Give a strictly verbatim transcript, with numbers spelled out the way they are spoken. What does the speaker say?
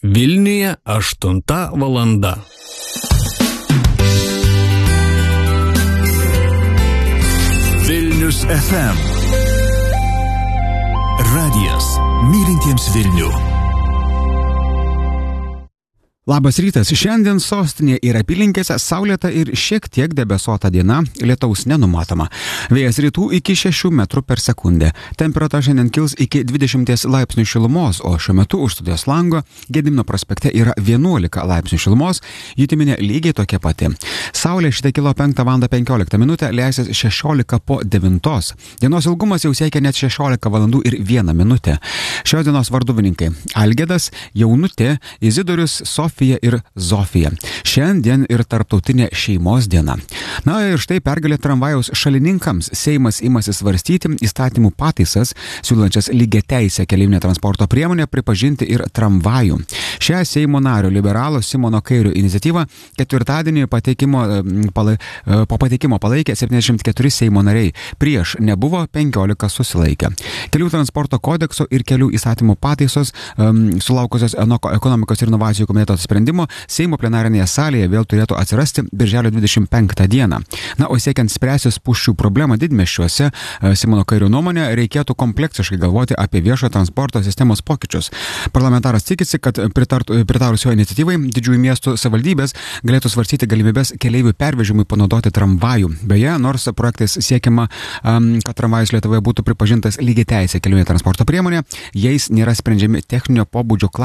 Vilniuje aštunta valanda. Vilnius F M. Radijas mylintiems Vilnių. Labas rytas. Šiandien sostinėje ir apylinkėse saulėta ir šiek tiek debesuota diena, lietaus nenumatoma. Vėjas rytų iki šešių metrų per sekundę. Temperatūra šiandien kils iki dvidešimt laipsnių šilumos, o šiuo metu už studijos lango Gedimino prospekte yra vienuolika laipsnių šilumos, jutiminė lygiai tokia pati. Saulė šitą kilo penktą valandą penkioliktą minutę, leisis šešiolika po devintos. Dienos ilgumas jau siekia net šešiolika valandų ir vieną minutę. Šios dienos varduvininkai Algedas, Jaunutė, Izidorius, Sofija ir Zofija. Šiandien ir tarptautinė šeimos diena. Na ir štai pergalė tramvajaus šalininkams. Seimas imasi svarstyti įstatymų pataisas, siūlančias lygiateisę keleivinę transporto priemonę pripažinti ir tramvajų. Šią Seimo nario liberalo Simono Kairio iniciatyvą ketvirtadienį pateikimo, palai, po pateikimo palaikė septyniasdešimt keturi Seimo nariai. Prieš nebuvo penkiolika susilaikę. Kelių transporto kodekso ir kelių įstatymų pataisos um, sulaukusios ekonomikos ir inovacijų komiteto sprendimo Seimo plenarinėje salėje vėl turėtų atsirasti birželio dvidešimt penktą dieną. Na, o siekiant spręsti spūsčių problemą didmiesčiuose, Simono Kairio nuomonė, reikėtų kompleksiškai galvoti apie viešojo transporto sistemos pokyčius. Parlamentaras tikisi, kad pritartų, pritarus jo iniciatyvai didžiųjų miestų savivaldybės galėtų svarstyti galimybės keleivių pervežimui panaudoti tramvajų. Beje, nors projektais siekiama, kad tramvajus Lietuvoje būtų pripažintas lygiateisė keleivinė transporto priemonė, jais nėra sprendžiami techninio pobūdžio klausimai.